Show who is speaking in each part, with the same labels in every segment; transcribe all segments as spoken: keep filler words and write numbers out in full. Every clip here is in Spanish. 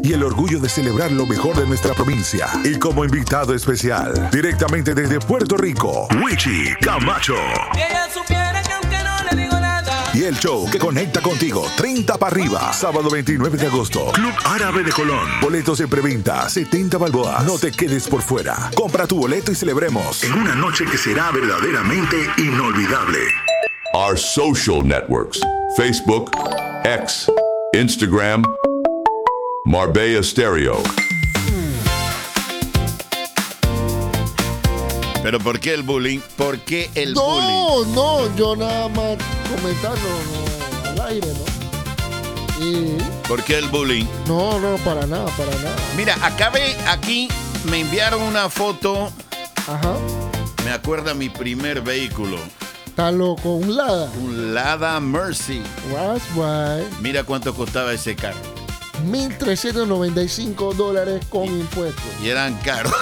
Speaker 1: y el orgullo de celebrar lo mejor de nuestra provincia. Y como invitado especial, directamente desde Puerto Rico, Wichi Camacho.
Speaker 2: Si ella supiera que aunque no le digo nada.
Speaker 1: Y el show que conecta contigo, treinta para arriba, sábado veintinueve de agosto, Club Árabe de Colón. Boletos en preventa, setenta balboas. No te quedes por fuera. Compra tu boleto y celebremos en una noche que será verdaderamente inolvidable.
Speaker 3: Our social networks: Facebook, X, Instagram, Marbella Stereo.
Speaker 4: Pero ¿por qué el bullying? ¿Por qué el
Speaker 5: no,
Speaker 4: bullying?
Speaker 5: No, no, yo nada más comentarlo no, al aire, ¿no? Y...
Speaker 4: ¿Por qué el bullying?
Speaker 5: No, no, para nada, para nada.
Speaker 4: Mira, acabé aquí, me enviaron una foto.
Speaker 5: Ajá.
Speaker 4: Me acuerda mi primer vehículo.
Speaker 5: Está loco, un Lada.
Speaker 4: Un Lada Mercy.
Speaker 5: That's right.
Speaker 4: Mira cuánto costaba ese carro.
Speaker 5: mil trescientos noventa y cinco dólares con impuestos.
Speaker 4: Y eran caros.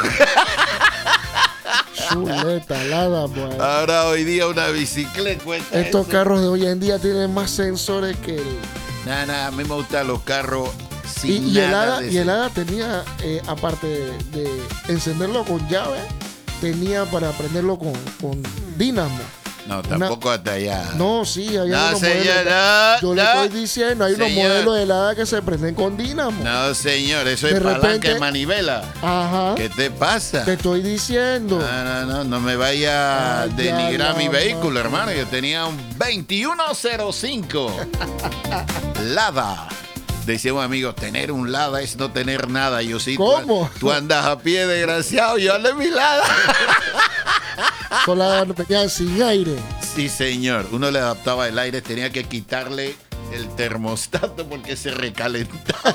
Speaker 5: Chuleta, Lada, boy.
Speaker 4: Ahora hoy día una bicicleta cuesta
Speaker 5: Estos
Speaker 4: eso.
Speaker 5: carros de hoy en día tienen más sensores que el...
Speaker 4: Nada, nada, a mí me gustan los carros
Speaker 5: Y,
Speaker 4: sin
Speaker 5: y el
Speaker 4: nada
Speaker 5: Hada,
Speaker 4: de
Speaker 5: y el
Speaker 4: ese-
Speaker 5: Hada tenía, eh, aparte de, de encenderlo con llave, tenía para prenderlo con, con dínamo.
Speaker 4: No, tampoco hasta allá.
Speaker 5: No, sí, había
Speaker 4: No,
Speaker 5: unos
Speaker 4: señor,
Speaker 5: modelos.
Speaker 4: no,
Speaker 5: Yo
Speaker 4: no.
Speaker 5: le estoy diciendo, hay unos
Speaker 4: Señor.
Speaker 5: modelos de Hada que se prenden con dínamo.
Speaker 4: No, señor, eso
Speaker 5: De
Speaker 4: es palanca
Speaker 5: repente-
Speaker 4: de manivela.
Speaker 5: Ajá.
Speaker 4: ¿Qué te pasa?
Speaker 5: Te estoy diciendo.
Speaker 4: No, no, no, no me vaya a
Speaker 5: Ay,
Speaker 4: denigrar
Speaker 5: ya,
Speaker 4: mi
Speaker 5: la
Speaker 4: vehículo,
Speaker 5: madre.
Speaker 4: hermano. Yo tenía un veintiuno cero cinco Lada. Decía un amigo, tener un Lada es no tener nada. Yo sí, tú-
Speaker 5: ¿Cómo?
Speaker 4: Tú, andas a pie, desgraciado. Yo ando en mi Lada.
Speaker 5: Son las venían sin aire.
Speaker 4: Sí, señor. Uno le adaptaba el aire, tenía que quitarle el termostato porque se recalentaba.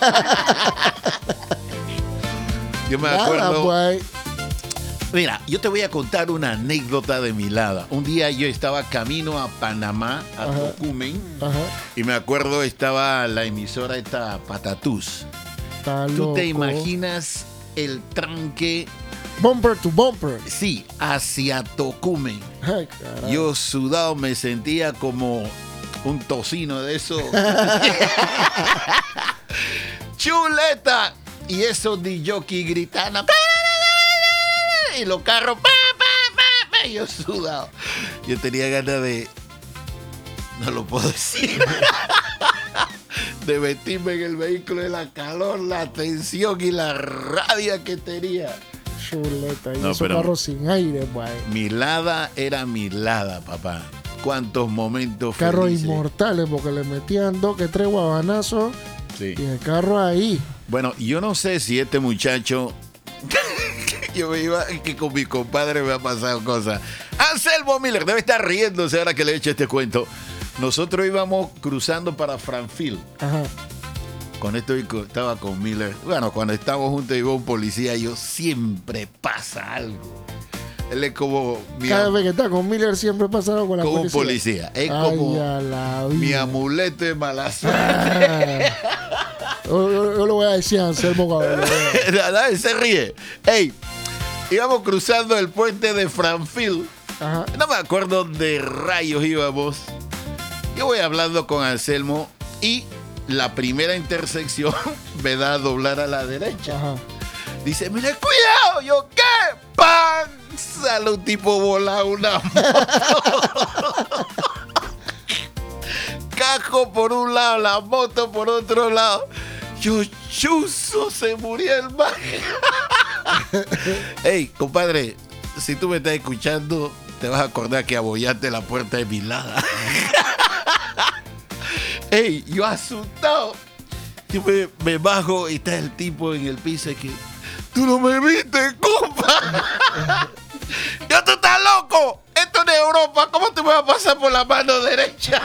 Speaker 4: Yo me
Speaker 5: Nada,
Speaker 4: acuerdo.
Speaker 5: boy.
Speaker 4: Mira, yo te voy a contar una anécdota de mi Lada. Un día yo estaba camino a Panamá, a
Speaker 5: Ajá.
Speaker 4: Tocumen,
Speaker 5: Ajá.
Speaker 4: y me acuerdo estaba la emisora esta Patatús.
Speaker 5: Está
Speaker 4: ¿Tú te
Speaker 5: loco.
Speaker 4: imaginas el tranque?
Speaker 5: Bumper to bumper.
Speaker 4: Sí, hacia Tocumen.
Speaker 5: Ay, caray.
Speaker 4: Yo sudado me sentía como un tocino de eso. ¡Chuleta! Y esos de jockey gritando. Y los carros. Y yo sudado. Yo tenía ganas de. No lo puedo decir. De meterme en el vehículo de la calor, la tensión y la rabia que tenía.
Speaker 5: Chuleta. Y
Speaker 4: No,
Speaker 5: esos
Speaker 4: pero-
Speaker 5: carros sin aire, boy.
Speaker 4: Mi Lada era mi Lada, papá. Cuántos momentos
Speaker 5: Carros
Speaker 4: felices.
Speaker 5: inmortales porque le metían dos que tres guabanazos
Speaker 4: Sí.
Speaker 5: y el carro ahí.
Speaker 4: Bueno, yo no sé si este muchacho. Yo me iba que con mi compadre me ha pasado cosas. Anselmo Miller debe estar riéndose ahora que le he hecho este cuento. Nosotros íbamos cruzando para Franfield.
Speaker 5: Ajá.
Speaker 4: Con esto estaba con Miller. Bueno, cuando estamos juntos y veo un policía, yo siempre pasa algo. Él es como mi,
Speaker 5: Cada
Speaker 4: am-
Speaker 5: vez que está con Miller siempre pasa algo con la
Speaker 4: como un
Speaker 5: policía.
Speaker 4: policía. Es
Speaker 5: Ay,
Speaker 4: como
Speaker 5: a la
Speaker 4: mi
Speaker 5: vida.
Speaker 4: amuleto de mala suerte.
Speaker 5: Ah. Yo, yo- yo le voy a decir a Anselmo cuando lo vea.
Speaker 4: Nadie se ríe. Ey, íbamos cruzando el puente de Franfield.
Speaker 5: Ajá.
Speaker 4: No me acuerdo dónde rayos íbamos. Yo voy hablando con Anselmo y la primera intersección me da a doblar a la derecha.
Speaker 5: Ajá.
Speaker 4: Dice, mire, cuidado. Yo, ¿qué? ¡Pam! Sale un tipo volado una moto. Cajo por un lado, la moto por otro lado. Yo, chuzo, se murió el man. Ey, compadre, si tú me estás escuchando, te vas a acordar que abollaste la puerta de mi Lada. Ey, yo asustado. Yo me, me bajo y está el tipo en el piso y que... ¡Tú no me viste, compa! ¡Yo tú estás loco! Esto es de Europa. ¿Cómo te vas a pasar por la mano derecha?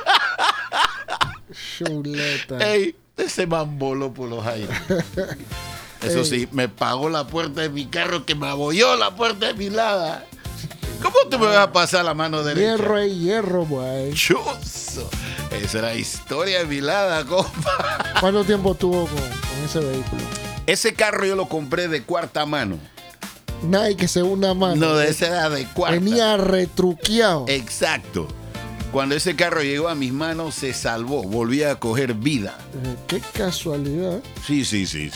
Speaker 5: Chuleta.
Speaker 4: Ey, ese man voló por los aires. Eso sí, me pagó la puerta de mi carro que me abolló la puerta de mi Lada. ¿Cómo tú me vas a pasar la mano derecha?
Speaker 5: Hierro y hierro, boy.
Speaker 4: Chuzo. Esa era la historia de mi Lada, compa.
Speaker 5: ¿Cuánto tiempo tuvo con, con ese vehículo?
Speaker 4: Ese carro yo lo compré de cuarta mano.
Speaker 5: Nada, que segunda mano.
Speaker 4: No, de esa era de cuarta.
Speaker 5: Venía retruqueado.
Speaker 4: Exacto. Cuando ese carro llegó a mis manos, se salvó. Volvía a coger vida.
Speaker 5: Eh, Qué casualidad.
Speaker 4: Sí, sí, sí.